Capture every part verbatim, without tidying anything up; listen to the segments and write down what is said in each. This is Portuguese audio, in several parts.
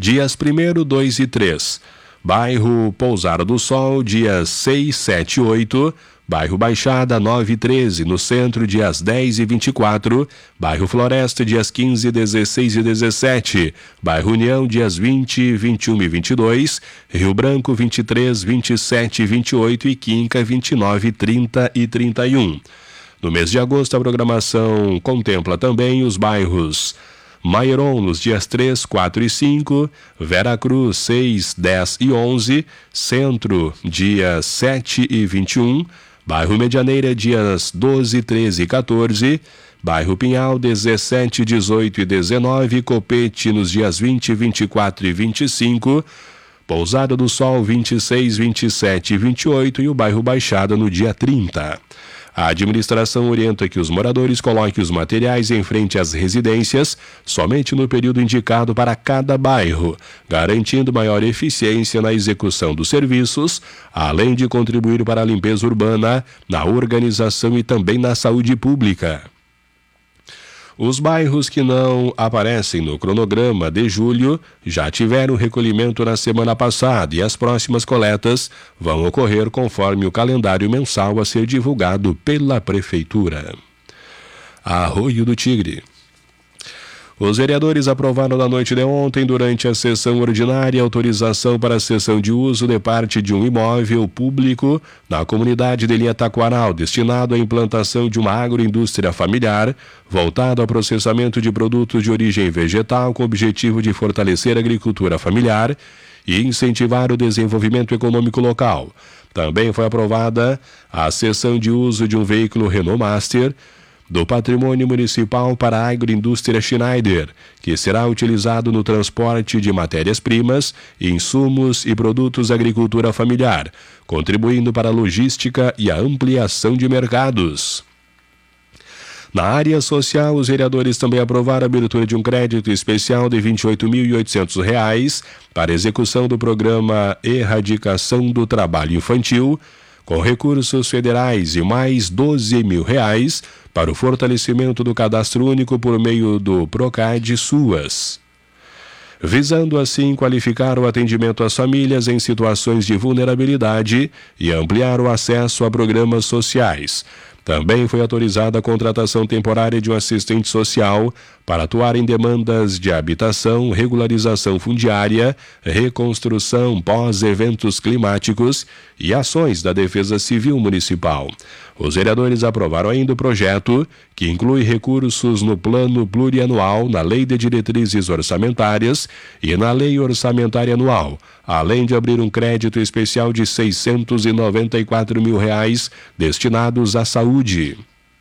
dias primeiro, dois e três. Bairro Pousada do Sol, dias seis, sete e oito. Bairro Baixada, nove e treze, no centro, dias dez e vinte e quatro. Bairro Floresta, dias quinze, dezesseis e dezessete. Bairro União, dias vinte, vinte e um e vinte e dois. Rio Branco, vinte e três, vinte e sete e vinte e oito. E Quinca, vinte e nove, trinta e trinta e um. No mês de agosto, a programação contempla também os bairros Mairon, nos dias três, quatro e cinco, Vera Cruz, seis, dez e onze, Centro, dias sete e vinte e um, Bairro Medianeira, dias doze, treze e quatorze, Bairro Pinhal, dezessete, dezoito e dezenove, Copete, nos dias vinte, vinte e quatro e vinte e cinco, Pousada do Sol, vinte e seis, vinte e sete e vinte e oito e o Bairro Baixada no dia trinta. A administração orienta que os moradores coloquem os materiais em frente às residências somente no período indicado para cada bairro, garantindo maior eficiência na execução dos serviços, além de contribuir para a limpeza urbana, na organização e também na saúde pública. Os bairros que não aparecem no cronograma de julho já tiveram recolhimento na semana passada e as próximas coletas vão ocorrer conforme o calendário mensal a ser divulgado pela Prefeitura. Arroio do Tigre. Os vereadores aprovaram na noite de ontem, durante a sessão ordinária, autorização para a cessão de uso de parte de um imóvel público na comunidade de Linha Taquaral, destinado à implantação de uma agroindústria familiar, voltado ao processamento de produtos de origem vegetal, com o objetivo de fortalecer a agricultura familiar e incentivar o desenvolvimento econômico local. Também foi aprovada a cessão de uso de um veículo Renault Master do Patrimônio Municipal para a Agroindústria Schneider, que será utilizado no transporte de matérias-primas, insumos e produtos da agricultura familiar, contribuindo para a logística e a ampliação de mercados. Na área social, os vereadores também aprovaram a abertura de um crédito especial de vinte e oito mil e oitocentos reais para execução do programa Erradicação do Trabalho Infantil, com recursos federais, e mais doze mil reais para o fortalecimento do cadastro único por meio do Procad SUAS, visando assim qualificar o atendimento às famílias em situações de vulnerabilidade e ampliar o acesso a programas sociais. Também foi autorizada a contratação temporária de um assistente social para atuar em demandas de habitação, regularização fundiária, reconstrução pós-eventos climáticos e ações da Defesa Civil Municipal. Os vereadores aprovaram ainda o projeto, que inclui recursos no Plano Plurianual, na Lei de Diretrizes Orçamentárias e na Lei Orçamentária Anual, além de abrir um crédito especial de seiscentos e noventa e quatro mil reais destinados à saúde.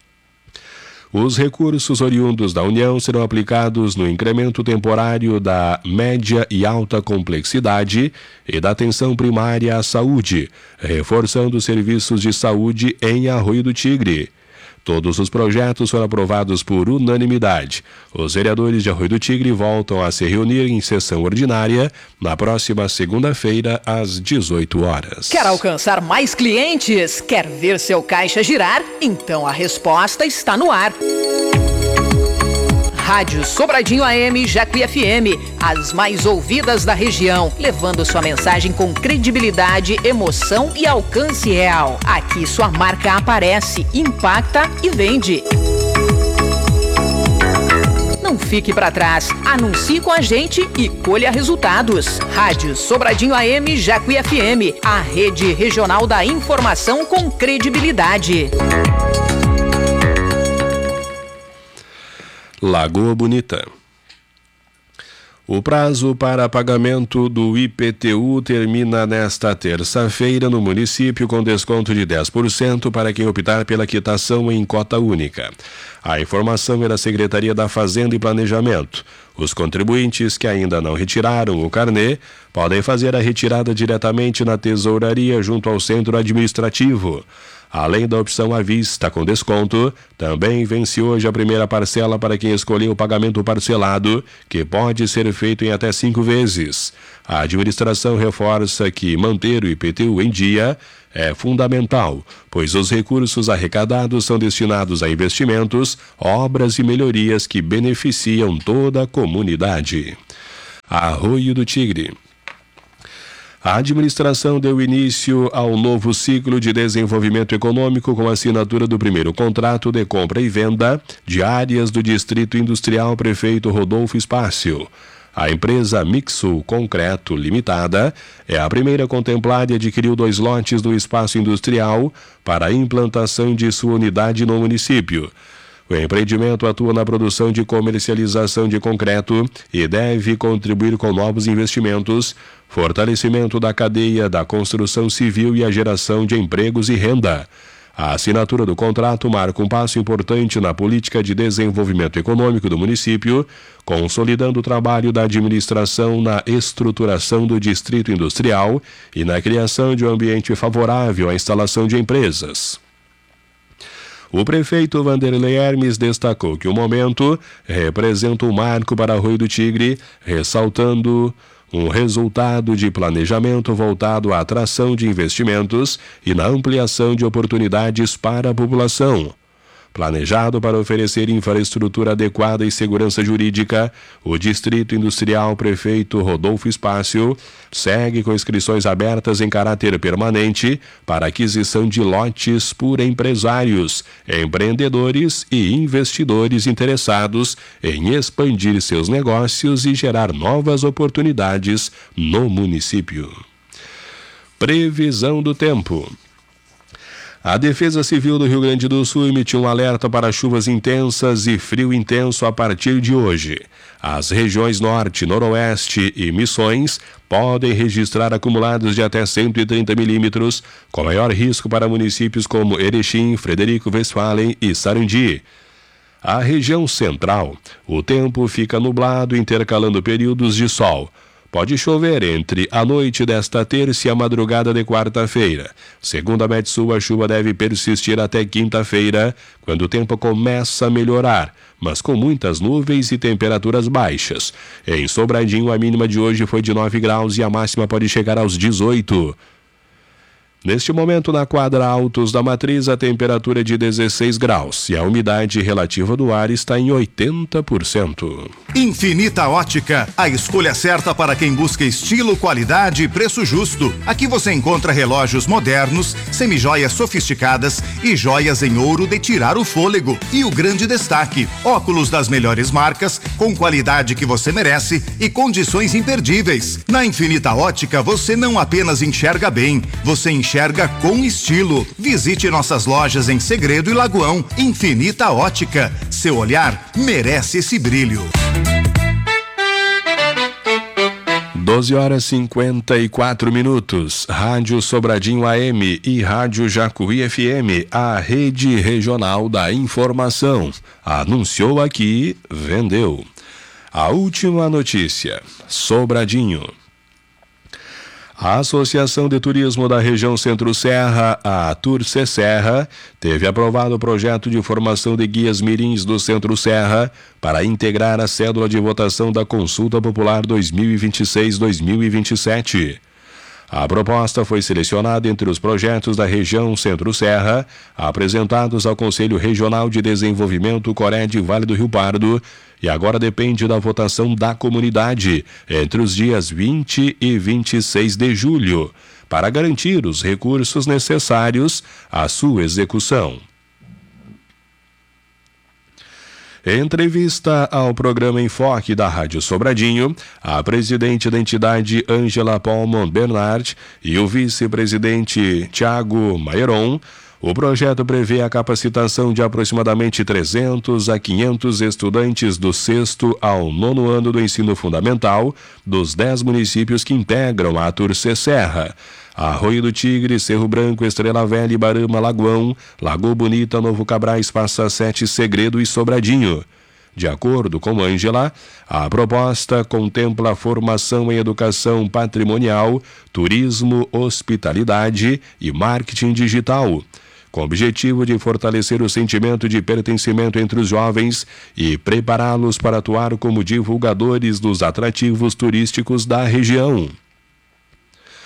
Os recursos oriundos da União serão aplicados no incremento temporário da média e alta complexidade e da atenção primária à saúde, reforçando os serviços de saúde em Arroio do Tigre. Todos os projetos foram aprovados por unanimidade. Os vereadores de Arroio do Tigre voltam a se reunir em sessão ordinária na próxima segunda-feira, às dezoito horas. Quer alcançar mais clientes? Quer ver seu caixa girar? Então a resposta está no ar. Rádio Sobradinho A M Jacuí F M, as mais ouvidas da região, levando sua mensagem com credibilidade, emoção e alcance real. Aqui sua marca aparece, impacta e vende. Não fique para trás, anuncie com a gente e colha resultados. Rádio Sobradinho A M Jacuí F M, a rede regional da informação com credibilidade. Lagoa Bonita. O prazo para pagamento do I P T U termina nesta terça-feira no município, com desconto de dez por cento para quem optar pela quitação em cota única. A informação é da Secretaria da Fazenda e Planejamento. Os contribuintes que ainda não retiraram o carnê podem fazer a retirada diretamente na tesouraria junto ao centro administrativo. Além da opção à vista com desconto, também vence hoje a primeira parcela para quem escolheu o pagamento parcelado, que pode ser feito em até cinco vezes. A administração reforça que manter o I P T U em dia é fundamental, pois os recursos arrecadados são destinados a investimentos, obras e melhorias que beneficiam toda a comunidade. Arroio do Tigre. A administração deu início ao novo ciclo de desenvolvimento econômico com a assinatura do primeiro contrato de compra e venda de áreas do Distrito Industrial Prefeito Rodolfo Spácio. A empresa Mixul Concreto Limitada é a primeira contemplada e adquiriu dois lotes do espaço industrial para a implantação de sua unidade no município. O empreendimento atua na produção de comercialização de concreto e deve contribuir com novos investimentos, fortalecimento da cadeia da construção civil e a geração de empregos e renda. A assinatura do contrato marca um passo importante na política de desenvolvimento econômico do município, consolidando o trabalho da administração na estruturação do distrito industrial e na criação de um ambiente favorável à instalação de empresas. O prefeito Vanderlei Hermes destacou que o momento representa um marco para Arroio do Tigre, ressaltando um resultado de planejamento voltado à atração de investimentos e na ampliação de oportunidades para a população. Planejado para oferecer infraestrutura adequada e segurança jurídica, o Distrito Industrial Prefeito Rodolfo Spácio segue com inscrições abertas em caráter permanente para aquisição de lotes por empresários, empreendedores e investidores interessados em expandir seus negócios e gerar novas oportunidades no município. Previsão do tempo. A Defesa Civil do Rio Grande do Sul emitiu um alerta para chuvas intensas e frio intenso a partir de hoje. As regiões Norte, Noroeste e Missões podem registrar acumulados de até cento e trinta milímetros, com maior risco para municípios como Erechim, Frederico Westphalen e Sarandi. A região Central, o tempo fica nublado, intercalando períodos de sol. Pode chover entre a noite desta terça e a madrugada de quarta-feira. Segundo a Metsul, a chuva deve persistir até quinta-feira, quando o tempo começa a melhorar, mas com muitas nuvens e temperaturas baixas. Em Sobradinho, a mínima de hoje foi de nove graus e a máxima pode chegar aos dezoito. Neste momento, na quadra Altos da Matriz, a temperatura é de dezesseis graus e a umidade relativa do ar está em oitenta por cento. Infinita Ótica, a escolha certa para quem busca estilo, qualidade e preço justo. Aqui você encontra relógios modernos, semijoias sofisticadas e joias em ouro de tirar o fôlego. E o grande destaque, óculos das melhores marcas, com qualidade que você merece e condições imperdíveis. Na Infinita Ótica, você não apenas enxerga bem, você enxerga Enxerga com estilo. Visite nossas lojas em Segredo e Lagoão. Infinita Ótica. Seu olhar merece esse brilho. doze horas e cinquenta e quatro minutos. Rádio Sobradinho A M e Rádio Jacuí F M, a rede regional da informação. Anunciou aqui, vendeu. A última notícia. Sobradinho. A Associação de Turismo da Região Centro-Serra, a Turce-Serra, teve aprovado o projeto de formação de guias mirins do Centro-Serra para integrar a cédula de votação da Consulta Popular dois mil e vinte e seis a dois mil e vinte e sete. A proposta foi selecionada entre os projetos da região Centro-Serra, apresentados ao Conselho Regional de Desenvolvimento Cored Vale do Rio Pardo, e agora depende da votação da comunidade entre os dias vinte e vinte e seis de julho, para garantir os recursos necessários à sua execução. Em entrevista ao programa Enfoque da Rádio Sobradinho, a presidente da entidade Ângela Palmon Bernard e o vice-presidente Tiago Maieron, o projeto prevê a capacitação de aproximadamente trezentos a quinhentos estudantes do sexto ao nono ano do ensino fundamental dos dez municípios que integram a Turce-Serra: Arroio do Tigre, Cerro Branco, Estrela Velha, Ibarama, Lagoão, Lagoa Bonita, Novo Cabrais, Passa Sete, Segredo e Sobradinho. De acordo com Ângela, a proposta contempla a formação em educação patrimonial, turismo, hospitalidade e marketing digital, com o objetivo de fortalecer o sentimento de pertencimento entre os jovens e prepará-los para atuar como divulgadores dos atrativos turísticos da região.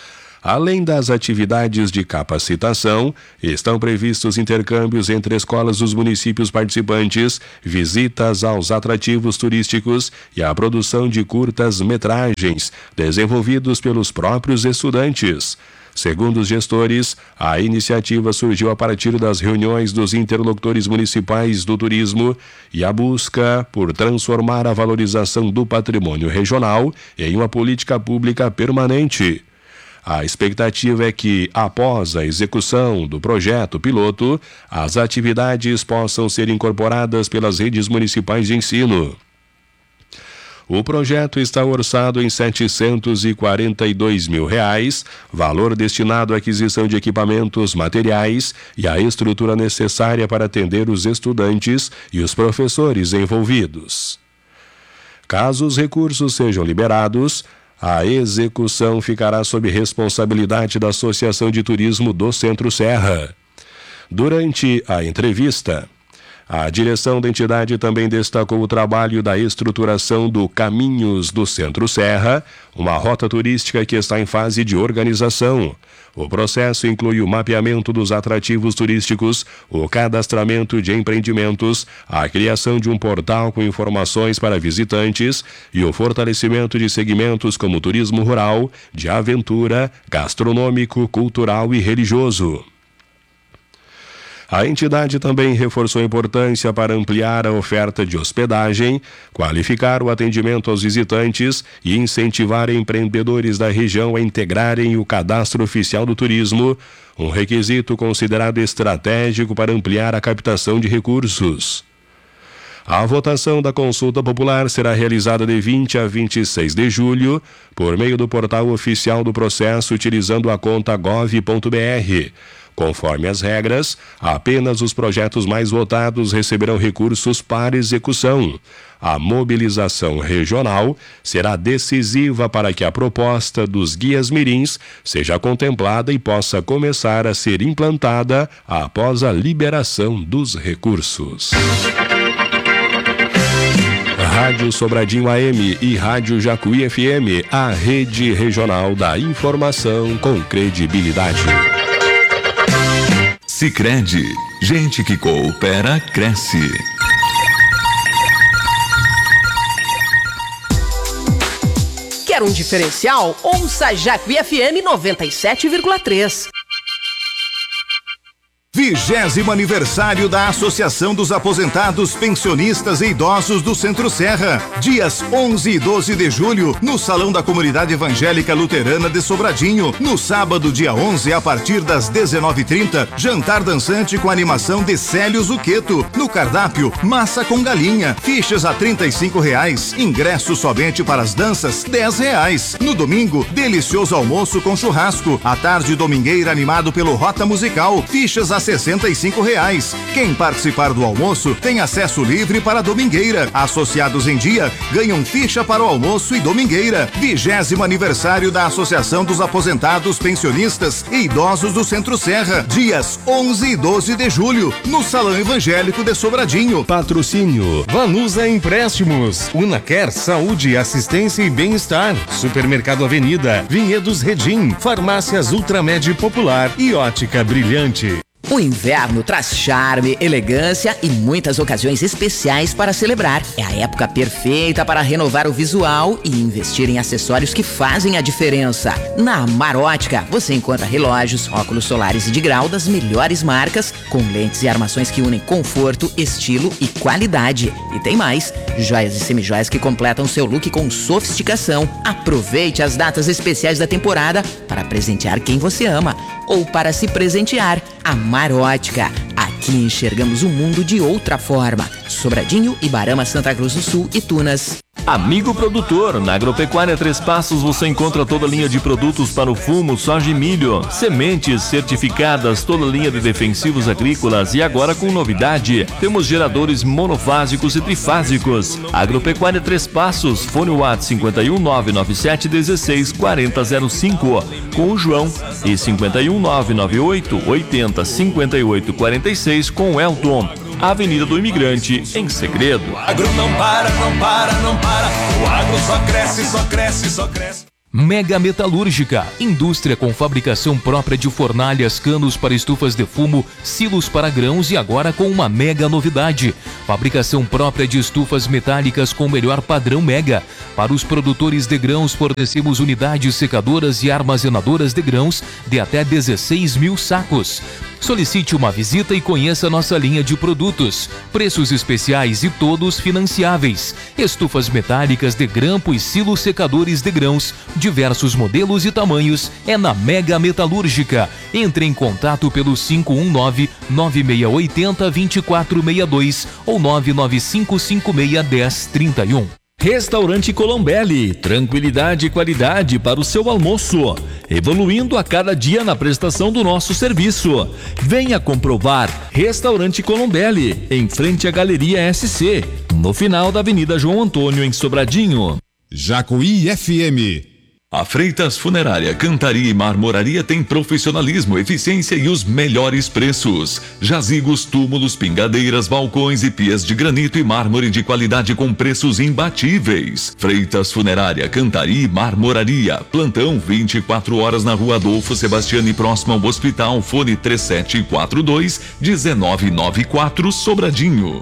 Além das atividades de capacitação, estão previstos intercâmbios entre escolas dos municípios participantes, visitas aos atrativos turísticos e a produção de curtas-metragens, desenvolvidos pelos próprios estudantes. Segundo os gestores, a iniciativa surgiu a partir das reuniões dos interlocutores municipais do turismo e a busca por transformar a valorização do patrimônio regional em uma política pública permanente. A expectativa é que, após a execução do projeto piloto, as atividades possam ser incorporadas pelas redes municipais de ensino. O projeto está orçado em setecentos e quarenta e dois mil reais, valor destinado à aquisição de equipamentos, materiais e à estrutura necessária para atender os estudantes e os professores envolvidos. Caso os recursos sejam liberados, a execução ficará sob responsabilidade da Associação de Turismo do Centro-Serra. Durante a entrevista, a direção da entidade também destacou o trabalho da estruturação do Caminhos do Centro-Serra, uma rota turística que está em fase de organização. O processo inclui o mapeamento dos atrativos turísticos, o cadastramento de empreendimentos, a criação de um portal com informações para visitantes e o fortalecimento de segmentos como turismo rural, de aventura, gastronômico, cultural e religioso. A entidade também reforçou a importância para ampliar a oferta de hospedagem, qualificar o atendimento aos visitantes e incentivar empreendedores da região a integrarem o cadastro oficial do turismo, um requisito considerado estratégico para ampliar a captação de recursos. A votação da consulta popular será realizada de vinte a vinte e seis de julho, por meio do portal oficial do processo, utilizando a conta gov ponto br. Conforme as regras, apenas os projetos mais votados receberão recursos para execução. A mobilização regional será decisiva para que a proposta dos guias mirins seja contemplada e possa começar a ser implantada após a liberação dos recursos. Rádio Sobradinho A M e Rádio Jacuí F M, a rede regional da informação com credibilidade. Sicredi, gente que coopera, cresce. Quer um diferencial? Ouça Jacuí F M noventa e sete vírgula três. Vigésimo aniversário da Associação dos Aposentados, Pensionistas e Idosos do Centro-Serra. Dias onze e doze de julho, no Salão da Comunidade Evangélica Luterana de Sobradinho. No sábado, dia onze, a partir das dezenove e trinta, jantar dançante com animação de Célio Zucchetto. No cardápio, massa com galinha. Fichas a trinta e cinco reais. Ingresso somente para as danças, dez reais. No domingo, delicioso almoço com churrasco. À tarde, domingueira animado pelo Rota Musical. Fichas a sessenta e cinco reais. Quem participar do almoço tem acesso livre para a domingueira. Associados em dia ganham ficha para o almoço e domingueira. Vigésimo aniversário da Associação dos Aposentados, Pensionistas e Idosos do Centro-Serra. Dias onze e doze de julho, no Salão Evangélico de Sobradinho. Patrocínio Vanusa Empréstimos, Unaquer Saúde, Assistência e Bem-Estar, Supermercado Avenida, Vinhedos Redim, Farmácias Ultramed Popular e Ótica Brilhante. O inverno traz charme, elegância e muitas ocasiões especiais para celebrar. É a época perfeita para renovar o visual e investir em acessórios que fazem a diferença. Na Amar Ótica, você encontra relógios, óculos solares e de grau das melhores marcas, com lentes e armações que unem conforto, estilo e qualidade. E tem mais, joias e semijoias que completam seu look com sofisticação. Aproveite as datas especiais da temporada para presentear quem você ama ou para se presentear. Amar Ótica. Aqui enxergamos o mundo de outra forma. Sobradinho, Ibarama, Santa Cruz do Sul e Tunas. Amigo produtor, na Agropecuária Três Passos você encontra toda a linha de produtos para o fumo, soja e milho, sementes certificadas, toda a linha de defensivos agrícolas e agora com novidade, temos geradores monofásicos e trifásicos. Agropecuária Três Passos, fone WhatsApp cinco um nove nove sete um seis quatro zero zero cinco com o João e cinco um nove nove oito oito zero cinco oito quatro seis com o Elton. Avenida do Imigrante, em Segredo. O agro não para, não para, não para. O agro só cresce, só cresce, só cresce. Mega Metalúrgica, indústria com fabricação própria de fornalhas, canos para estufas de fumo, silos para grãos e agora com uma mega novidade. Fabricação própria de estufas metálicas com o melhor padrão Mega. Para os produtores de grãos, fornecemos unidades secadoras e armazenadoras de grãos de até dezesseis mil sacos. Solicite uma visita e conheça nossa linha de produtos. Preços especiais e todos financiáveis. Estufas metálicas de grampo e silos secadores de grãos. Diversos modelos e tamanhos é na Mega Metalúrgica. Entre em contato pelo cinco um nove, nove seis oito zero, dois quatro seis dois ou nove nove cinco cinco seis um zero três um. Restaurante Colombelli, tranquilidade e qualidade para o seu almoço, evoluindo a cada dia na prestação do nosso serviço. Venha comprovar. Restaurante Colombelli, em frente à Galeria S C, no final da Avenida João Antônio, em Sobradinho. Jacuí F M. A Freitas Funerária, Cantaria e Marmoraria tem profissionalismo, eficiência e os melhores preços. Jazigos, túmulos, pingadeiras, balcões e pias de granito e mármore de qualidade com preços imbatíveis. Freitas Funerária, Cantaria e Marmoraria. Plantão vinte e quatro horas na Rua Adolfo Sebastiani, próximo ao hospital. Fone três sete quatro dois, um nove nove quatro, Sobradinho.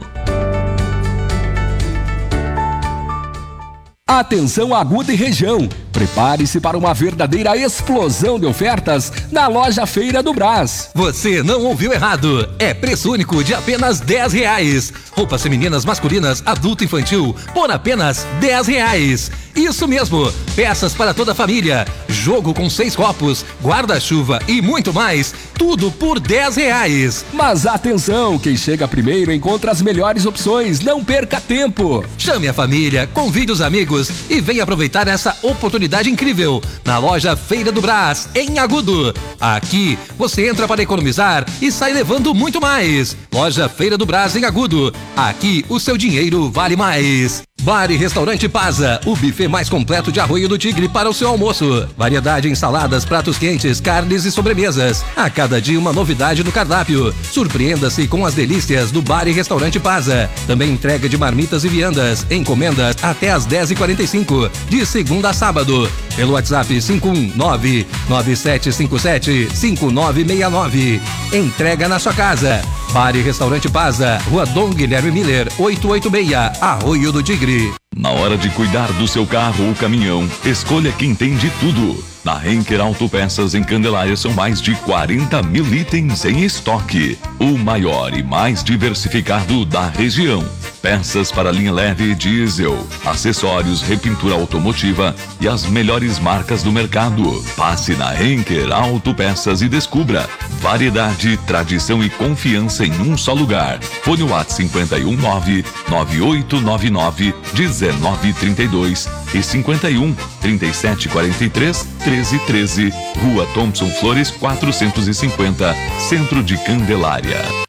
Atenção Aguda e região, prepare-se para uma verdadeira explosão de ofertas na loja Feira do Brás. Você não ouviu errado, é preço único de apenas dez reais. Roupas femininas, masculinas, adulto e infantil por apenas dez reais. Isso mesmo, peças para toda a família, jogo com seis copos, guarda-chuva e muito mais, tudo por dez reais. Mas atenção, quem chega primeiro encontra as melhores opções, não perca tempo. Chame a família, convide os amigos e venha aproveitar essa oportunidade incrível na loja Feira do Brás, em Agudo. Aqui você entra para economizar e sai levando muito mais. Loja Feira do Brás, em Agudo. Aqui o seu dinheiro vale mais. Bar e Restaurante Paza, o buffet mais completo de Arroio do Tigre para o seu almoço. Variedade em saladas, pratos quentes, carnes e sobremesas. A cada dia uma novidade no cardápio. Surpreenda-se com as delícias do Bar e Restaurante Paza. Também entrega de marmitas e viandas. Encomendas até às dez e quarenta e cinco, de segunda a sábado. Pelo WhatsApp cinco um nove, nove sete cinco sete, cinco nove seis nove. Entrega na sua casa. Bar e Restaurante Paza, Rua Dom Guilherme Miller, oitocentos e oitenta e seis, Arroio do Tigre. Na hora de cuidar do seu carro ou caminhão, escolha quem tem de tudo. Na Henker Autopeças em Candelária são mais de quarenta mil itens em estoque. O maior e mais diversificado da região. Peças para linha leve e diesel, acessórios, repintura automotiva e as melhores marcas do mercado. Passe na Henker Autopeças e descubra variedade, tradição e confiança em um só lugar. Fone WhatsApp cinco um nove, nove oito nove nove, um nove três dois e cinco um, trinta e sete quarenta e três, treze treze, Rua Thompson Flores quatrocentos e cinquenta, Centro de Candelária.